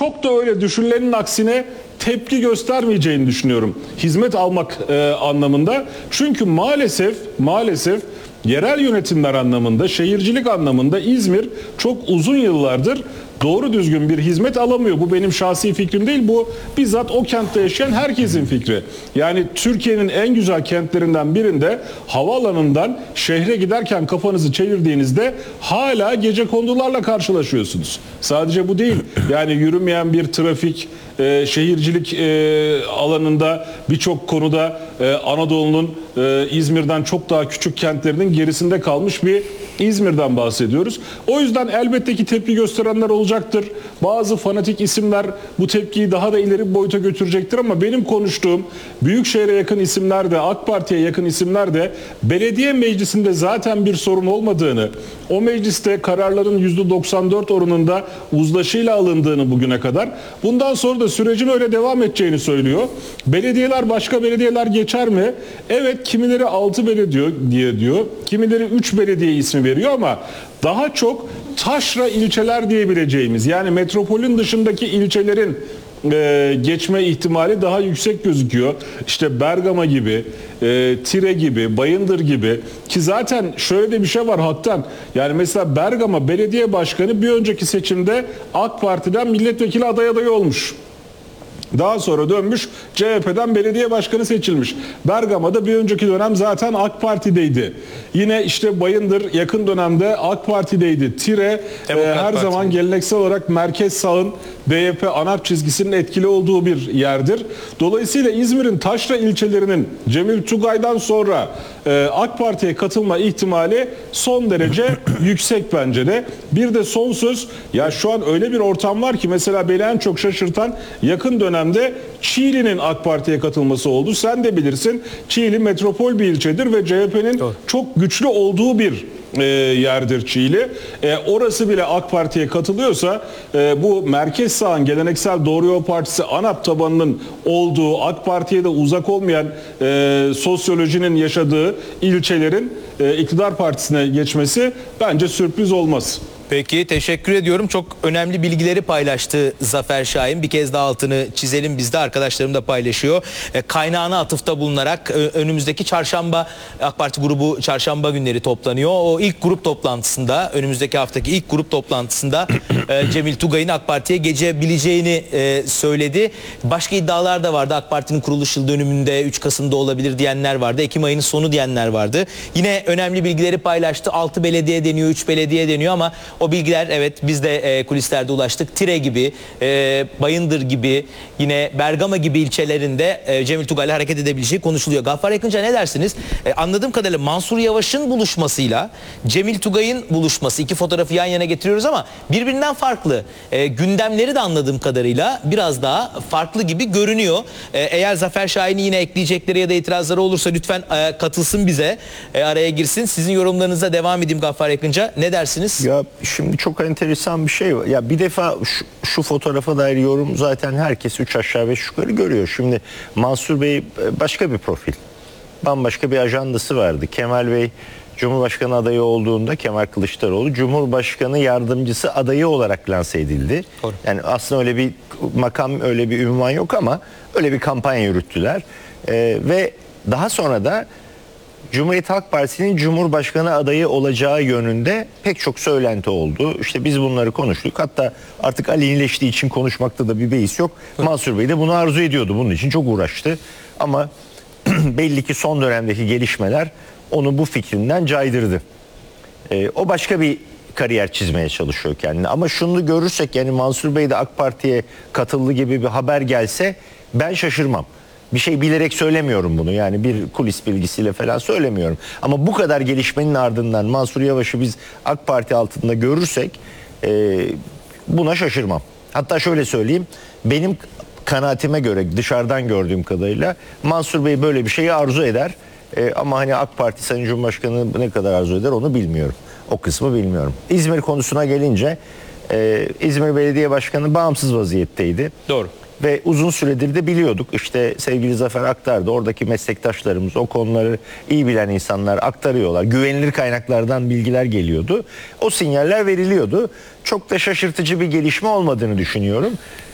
çok da öyle düşünülenin aksine tepki göstermeyeceğini düşünüyorum. Hizmet almak anlamında. Çünkü maalesef yerel yönetimler anlamında, şehircilik anlamında İzmir çok uzun yıllardır doğru düzgün bir hizmet alamıyor. Bu benim şahsi fikrim değil. Bu bizzat o kentte yaşayan herkesin fikri. Yani Türkiye'nin en güzel kentlerinden birinde havaalanından şehre giderken kafanızı çevirdiğinizde hala gecekondularla karşılaşıyorsunuz. Sadece bu değil. Yani yürümeyen bir trafik, şehircilik alanında birçok konuda Anadolu'nun İzmir'den çok daha küçük kentlerinin gerisinde kalmış bir İzmir'den bahsediyoruz. O yüzden elbette ki tepki gösterenler olacaktır. Bazı fanatik isimler bu tepkiyi daha da ileri bir boyuta götürecektir ama benim konuştuğum Büyükşehir'e yakın isimler de, AK Parti'ye yakın isimler de belediye meclisinde zaten bir sorun olmadığını, o mecliste kararların %94 oranında uzlaşıyla alındığını bugüne kadar, bundan sonra da sürecin öyle devam edeceğini söylüyor. Belediyeler, başka belediyeler geçer mi? Evet, kimileri 6 belediye diye diyor, kimileri 3 belediye ismi veriyor ama daha çok taşra ilçeler diyebileceğimiz, yani metropolün dışındaki ilçelerin geçme ihtimali daha yüksek gözüküyor. İşte Bergama gibi, Tire gibi, Bayındır gibi, ki zaten şöyle de bir şey var haktan. Yani mesela Bergama Belediye Başkanı bir önceki seçimde AK Parti'den milletvekili adayı olmuş. Daha sonra dönmüş CHP'den belediye başkanı seçilmiş. Bergama'da bir önceki dönem zaten AK Parti'deydi. Yine işte Bayındır yakın dönemde AK Parti'deydi. Tire her zaman geleneksel olarak merkez sağın DYP ANAP çizgisinin etkili olduğu bir yerdir. Dolayısıyla İzmir'in taşra ilçelerinin Cemil Tugay'dan sonra AK Parti'ye katılma ihtimali son derece yüksek bence de. Bir de son söz, ya şu an öyle bir ortam var ki mesela beni en çok şaşırtan yakın dönemde Çiğli'nin AK Parti'ye katılması oldu. Sen de bilirsin, Çiğli metropol bir ilçedir ve CHP'nin çok güçlü olduğu bir yerdir Çiğli. Orası bile AK Parti'ye katılıyorsa bu merkez sağın geleneksel Doğru Yol Partisi ANAP tabanının olduğu, AK Parti'ye de uzak olmayan sosyolojinin yaşadığı ilçelerin iktidar partisine geçmesi bence sürpriz olmaz. Peki, teşekkür ediyorum. Çok önemli bilgileri paylaştı Zafer Şahin. Bir kez daha altını çizelim, biz de, arkadaşlarım da paylaşıyor. Kaynağına atıfta bulunarak önümüzdeki çarşamba AK Parti grubu çarşamba günleri toplanıyor. O ilk grup toplantısında, önümüzdeki haftaki ilk grup toplantısında Cemil Tugay'ın AK Parti'ye geçebileceğini söyledi. Başka iddialar da vardı. AK Parti'nin kuruluş yıl dönümünde 3 Kasım'da olabilir diyenler vardı. Ekim ayının sonu diyenler vardı. Yine önemli bilgileri paylaştı. 6 belediye deniyor, 3 belediye deniyor ama o bilgiler, evet, biz de kulislerde ulaştık. Tire gibi, Bayındır gibi, yine Bergama gibi ilçelerinde Cemil Tugay'la hareket edebileceği konuşuluyor. Gaffar Yakınca ne dersiniz? Anladığım kadarıyla Mansur Yavaş'ın buluşmasıyla Cemil Tugay'ın buluşması, iki fotoğrafı yan yana getiriyoruz ama birbirinden farklı. Gündemleri de anladığım kadarıyla biraz daha farklı gibi görünüyor. Eğer Zafer Şahin'i yine ekleyecekleri ya da itirazları olursa lütfen katılsın bize, araya girsin. Sizin yorumlarınıza devam edeyim Gaffar Yakınca. Ne dersiniz? Ya şimdi çok enteresan bir şey var. Ya bir defa şu fotoğrafa dair yorum zaten herkes 3 aşağı 5 yukarı görüyor. Şimdi Mansur Bey başka bir profil. Bambaşka bir ajandası vardı. Kemal Bey Cumhurbaşkanı adayı olduğunda, Kemal Kılıçdaroğlu Cumhurbaşkanı yardımcısı adayı olarak lanse edildi. Doğru. Yani aslında öyle bir makam, öyle bir ünvan yok ama öyle bir kampanya yürüttüler. Ve daha sonra da Cumhuriyet Halk Partisi'nin Cumhurbaşkanı adayı olacağı yönünde pek çok söylenti oldu. İşte biz bunları konuştuk. Hatta artık alenileştiği için konuşmakta da bir beis yok. Mansur Bey de bunu arzu ediyordu. Bunun için çok uğraştı. Ama belli ki son dönemdeki gelişmeler onu bu fikrinden caydırdı. O başka bir kariyer çizmeye çalışıyor kendine. Ama şunu görürsek, yani Mansur Bey de AK Parti'ye katıldı gibi bir haber gelse ben şaşırmam. Bir şey bilerek söylemiyorum bunu, yani bir kulis bilgisiyle falan söylemiyorum. Ama bu kadar gelişmenin ardından Mansur Yavaş'ı biz AK Parti altında görürsek buna şaşırmam. Hatta şöyle söyleyeyim, benim kanaatime göre dışarıdan gördüğüm kadarıyla Mansur Bey böyle bir şeyi arzu eder. Ama hani AK Parti Sayın Cumhurbaşkanı ne kadar arzu eder onu bilmiyorum. O kısmı bilmiyorum. İzmir konusuna gelince İzmir Belediye Başkanı bağımsız vaziyetteydi. Doğru. Ve uzun süredir de biliyorduk. İşte sevgili Zafer aktardı. Oradaki meslektaşlarımız, o konuları iyi bilen insanlar aktarıyorlar. Güvenilir kaynaklardan bilgiler geliyordu. O sinyaller veriliyordu. Çok da şaşırtıcı bir gelişme olmadığını düşünüyorum.